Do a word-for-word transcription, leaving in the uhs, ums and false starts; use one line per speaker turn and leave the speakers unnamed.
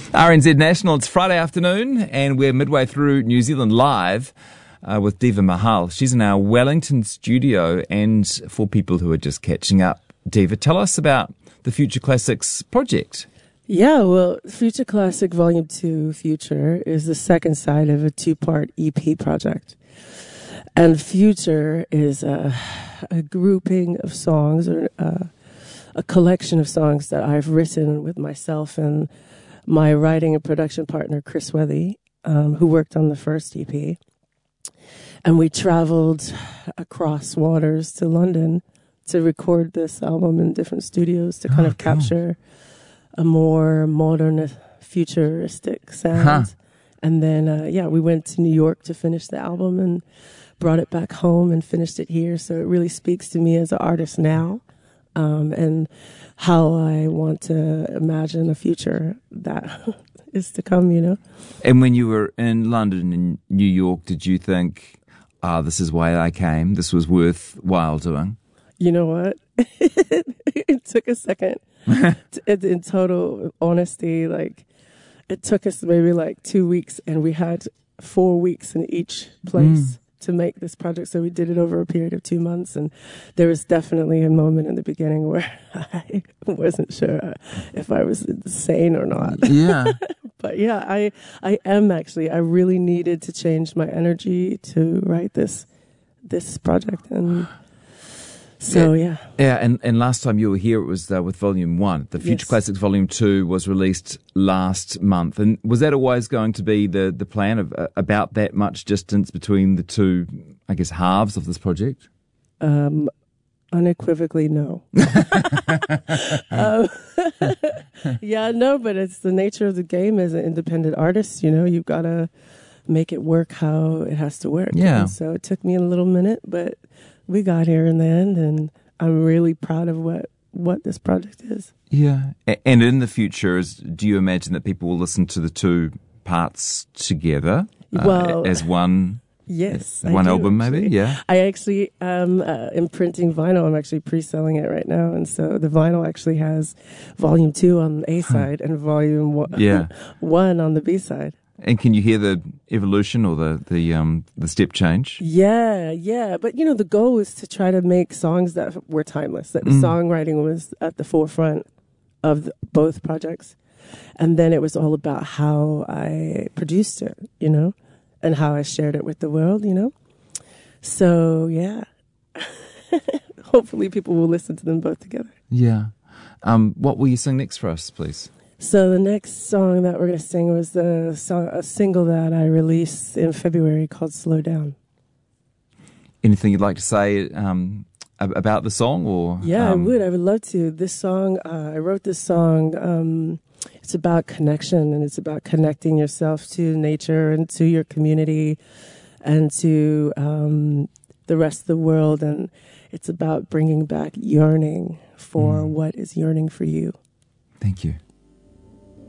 R N Z National, it's Friday afternoon and we're midway through New Zealand Live uh, with Diva Mahal. She's in our Wellington studio, and for people who are just catching up, Diva, tell us about the Future Classics project.
Yeah, well, Future Classic Volume two, Future, is the second side of a two-part E P project. And Future is a, a grouping of songs, or a, a collection of songs that I've written with myself and my writing and production partner, Chris Wethy, um, who worked on the first E P. And we traveled across waters to London to record this album in different studios to kind oh, of cool. capture a more modern, futuristic sound. Huh. And then, uh, yeah, we went to New York to finish the album and brought it back home and finished it here. So it really speaks to me as an artist now. Um, and how I want to imagine a future that is to come, you know.
And when you were in London and New York, did you think, ah, oh, this is why I came, this was worthwhile doing?
You know what? It took a second. In total honesty, like, it took us maybe like two weeks, and we had four weeks in each place. Mm. to make this project. So we did it over a period of two months. And there was definitely a moment in the beginning where I wasn't sure if I was sane or not.
Yeah.
But yeah, I, I am actually, I really needed to change my energy to write this, this project. And so, yeah.
Yeah, yeah, and, and last time you were here, it was uh, with Volume one. The Future yes. Classics Volume two was released last month. And was that always going to be the, the plan of uh, about that much distance between the two, I guess, halves of this project?
Um, unequivocally, no. um, yeah, no, but it's the nature of the game as an independent artist. You know, you've got to make it work how it has to work.
Yeah.
And so it took me a little minute, but we got here in the end, and I'm really proud of what, what this project is.
Yeah. And in the future, is, do you imagine that people will listen to the two parts together uh,
well,
as one?
Yes.
One
I
album,
do,
maybe? Yeah.
I actually am uh, imprinting vinyl. I'm actually pre-selling it right now. And so the vinyl actually has Volume two on the A side and Volume one,
yeah.
one on the B side.
And can you hear the evolution or the the um the step change?
Yeah, yeah. But you know, the goal is to try to make songs that were timeless. That the mm. songwriting was at the forefront of the, both projects, and then it was all about how I produced it, you know, and how I shared it with the world, you know. So yeah, hopefully people will listen to them both together.
Yeah. Um, what will you sing next for us, please?
So the next song that we're going to sing was the song, a single that I released in February called Slow Down.
Anything you'd like to say um, about the song? Or
Yeah,
um...
I would. I would love to. This song, uh, I wrote this song. Um, it's about connection, and it's about connecting yourself to nature and to your community and to um, the rest of the world. And it's about bringing back yearning for mm. what is yearning for you.
Thank you.